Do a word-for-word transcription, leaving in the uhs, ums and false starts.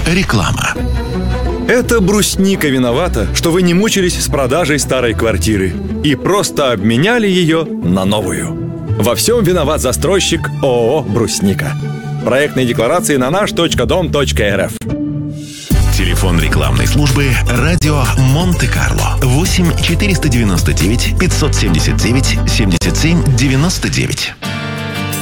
Реклама. Это брусника виновата, что вы не мучились с продажей старой квартиры и просто обменяли ее на новую. Во всем виноват застройщик ООО «Брусника». Проектные декларации на наш точка дом точка эр эф. Телефон рекламной службы «Радио Монте-Карло» восемь четыреста девяносто девять пятьсот семьдесят девять семьдесят семь девяносто девять.